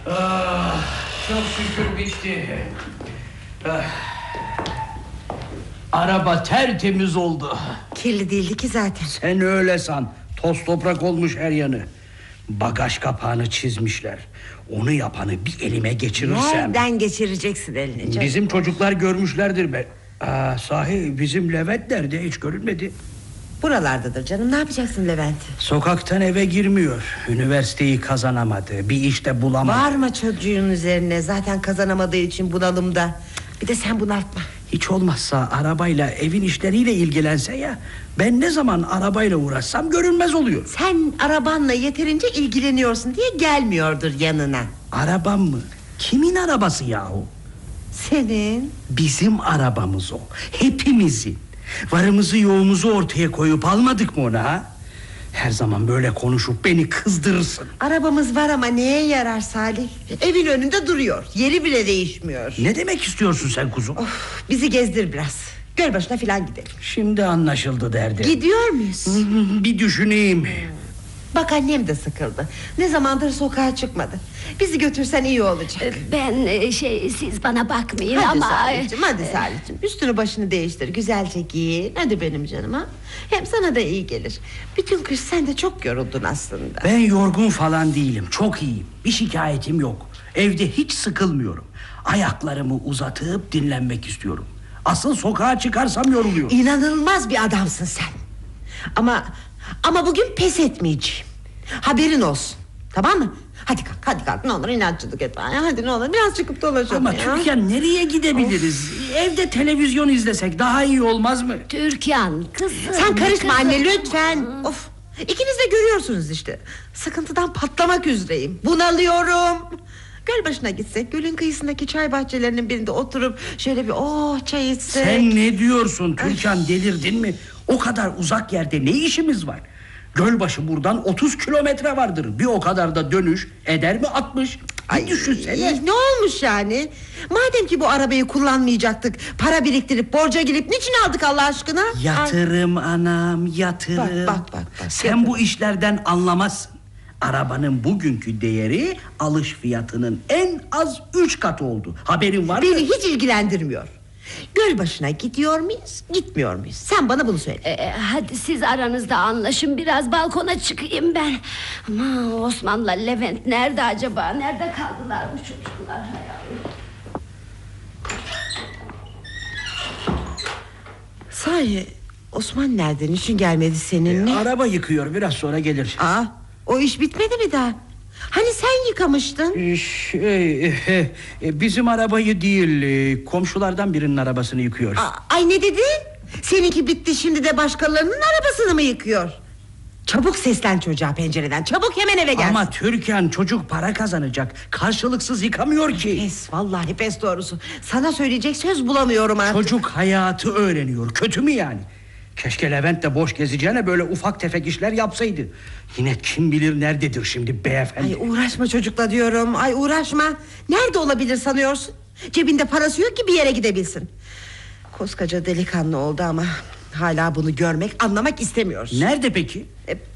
Çok şükür bitti. Araba tertemiz oldu. Kirli değildi ki zaten. Sen öyle san. Toz toprak olmuş her yanı. Bagaj kapağını çizmişler. Onu yapanı bir elime geçirirsem... Nereden geçireceksin elini canım? Bizim çocuklar görmüşlerdir be. Sahi bizim Levent nerede, hiç görünmedi. Buralardadır canım, ne yapacaksın Levent'i? Sokaktan eve girmiyor. Üniversiteyi kazanamadı, bir işte bulamadı. Bağırma çocuğun üzerine, zaten kazanamadığı için bunalımda. Bir de sen bunaltma. Hiç olmazsa arabayla, evin işleriyle ilgilense ya. Ben ne zaman arabayla uğraşsam görünmez oluyor. Sen arabanla yeterince ilgileniyorsun diye gelmiyordur yanına. Arabam mı? Kimin arabası yahu? Senin. Bizim arabamız o, hepimizin. Varımızı yoğumuzu ortaya koyup almadık mı ona ha? Her zaman böyle konuşup beni kızdırırsın. Arabamız var ama neye yarar Salih? Evin önünde duruyor, yeri bile değişmiyor. Ne demek istiyorsun sen kuzum? Bizi gezdir biraz, Gölbaşı'na falan gidelim. Şimdi anlaşıldı derdi. Gidiyor muyuz? Bir düşüneyim. Bak annem de sıkıldı. Ne zamandır sokağa çıkmadı. Bizi götürsen iyi olacak. Ben siz bana bakmayın Hadi ama... Salih'cim, hadi Salih'cim. Üstünü başını değiştir, güzelce giyin. Hadi benim canım ha. Hem sana da iyi gelir. Bütün kış sen de çok yoruldun aslında. Ben yorgun falan değilim, çok iyiyim. Bir şikayetim yok. Evde hiç sıkılmıyorum. Ayaklarımı uzatıp dinlenmek istiyorum. Asıl sokağa çıkarsam yoruluyorum. İnanılmaz bir adamsın sen. Ama bugün pes etmeyeceğim. Haberin olsun. Tamam mı? Hadi kalk, hadi kalk. Ne olur inatçılık etme. Hadi ne olur biraz çıkıp dolaşalım. Ama ya. Türkan, nereye gidebiliriz? Evde televizyon izlesek daha iyi olmaz mı? Türkan kızım. Sen karışma kızım. anne lütfen. Of. İkiniz de görüyorsunuz işte. Sıkıntıdan patlamak üzereyim. Bunalıyorum. Gölbaşı'na gitsek, gölün kıyısındaki çay bahçelerinin birinde oturup şöyle bir çay içsek. Sen ne diyorsun Türkan, delirdin mi? O kadar uzak yerde ne işimiz var? Gölbaşı buradan 30 kilometre vardır. Bir o kadar da dönüş eder mi 60? Ay düşünsene. Ne olmuş yani? Madem ki bu arabayı kullanmayacaktık, para biriktirip borca girip niçin aldık Allah aşkına? Yatırım anam, yatırım. Bak. Sen Yatırım. bu işlerden anlamazsın. Arabanın bugünkü değeri alış fiyatının en az 3 katı oldu. Haberin var mı? Beni hiç ilgilendirmiyor. Gölbaşı'na gidiyor muyuz, gitmiyor muyuz? Sen bana bunu söyle. Hadi siz aranızda anlaşın, biraz balkona çıkayım ben. Ama Osman'la Levent nerede acaba? Nerede kaldılar bu çocuklar? Hay Allah. Sahi Osman nerede? Niçin gelmedi seninle? Araba yıkıyor, biraz sonra gelir. O iş bitmedi mi daha? Hani sen yıkamıştın? Bizim arabayı değil, komşulardan birinin arabasını yıkıyor. Ay ne dedin? Seninki bitti, şimdi de başkalarının arabasını mı yıkıyor? Çabuk seslen çocuğa pencereden, çabuk hemen eve gel. Ama Türkan, çocuk para kazanacak, karşılıksız yıkamıyor ki. Pes, vallahi pes doğrusu. Sana söyleyecek söz bulamıyorum artık. Çocuk hayatı öğreniyor, kötü mü yani? Keşke Levent de boş gezeceğine böyle ufak tefek işler yapsaydı. Yine kim bilir nerededir şimdi beyefendi. Ay uğraşma çocukla diyorum, ay uğraşma. Nerede olabilir sanıyorsun? Cebinde parası yok ki bir yere gidebilsin. Koskoca delikanlı oldu ama hala bunu görmek, anlamak istemiyoruz. Nerede peki?